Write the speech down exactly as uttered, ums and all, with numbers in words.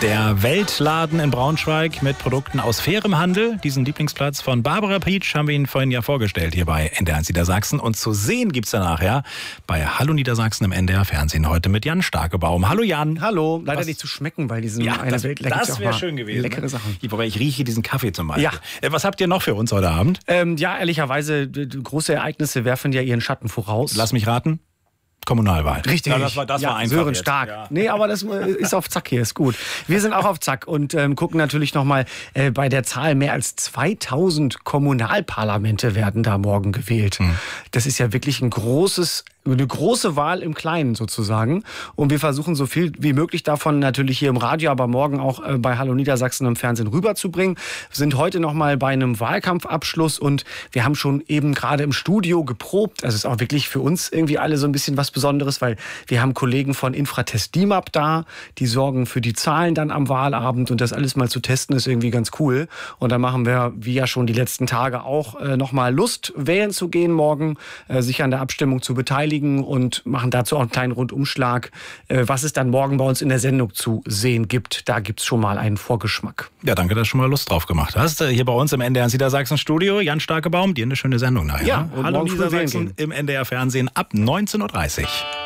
Der Weltladen in Braunschweig mit Produkten aus fairem Handel. Diesen Lieblingsplatz von Barbara Pietsch haben wir Ihnen vorhin ja vorgestellt hier bei N D R eins Niedersachsen. Und zu sehen gibt's danach ja bei Hallo Niedersachsen im N D R Fernsehen heute mit Jan Starkebaum. Hallo Jan. Hallo. Leider Was? nicht zu schmecken, weil diesen Ja, eine das, Welt das wäre schön gewesen. Leckere ne? Sachen. Wobei ich rieche diesen Kaffee zum Beispiel. Ja. Äh, Was habt ihr noch für uns heute Abend? Ähm, ja, ehrlicherweise, d- d- große Ereignisse werfen ja ihren Schatten voraus. Lass mich raten. Kommunalwahl. Richtig. Ja, das war, das ja, war einfach Sören jetzt. stark. Ja. Nee, aber das äh, ist auf Zack hier, ist gut. Wir sind auch auf Zack und ähm, gucken natürlich nochmal äh, bei der Zahl. Mehr als zweitausend Kommunalparlamente werden da morgen gewählt. Hm. Das ist ja wirklich ein großes, eine große Wahl im Kleinen sozusagen. Und wir versuchen so viel wie möglich davon natürlich hier im Radio, aber morgen auch äh, bei Hallo Niedersachsen im Fernsehen rüberzubringen. Wir sind heute nochmal bei einem Wahlkampfabschluss und wir haben schon eben gerade im Studio geprobt. Also es ist auch wirklich für uns irgendwie alle so ein bisschen was Besonderes, weil wir haben Kollegen von Infratest D I M A P da, die sorgen für die Zahlen dann am Wahlabend und das alles mal zu testen ist irgendwie ganz cool. Und dann machen wir, wie ja schon die letzten Tage auch, äh, nochmal Lust, wählen zu gehen morgen, äh, sich an der Abstimmung zu beteiligen und machen dazu auch einen kleinen Rundumschlag, äh, was es dann morgen bei uns in der Sendung zu sehen gibt. Da gibt's schon mal einen Vorgeschmack. Ja, danke, dass du schon mal Lust drauf gemacht hast. Äh, Hier bei uns im N D R eins Niedersachsen Studio, Jan Starkebaum, dir eine schöne Sendung nachher. Ja, ne? und Hallo morgen früh wählen Niedersachsen gehen. im N D R Fernsehen ab neunzehn Uhr dreißig.